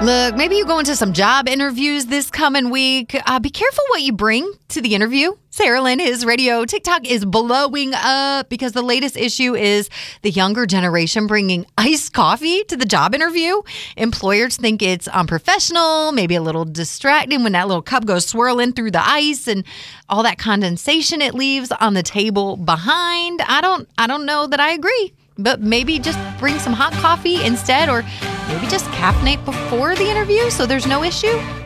Look, maybe you go into some job interviews this coming week. Be careful what you bring to the interview. Sarah Lynn, his radio TikTok is blowing up because the latest issue is the younger generation bringing iced coffee to the job interview. Employers think it's unprofessional, maybe a little distracting when that little cup goes swirling through the ice and all that condensation it leaves on the table behind. I don't know that I agree. But maybe just bring some hot coffee instead, or maybe just caffeinate before the interview so there's no issue.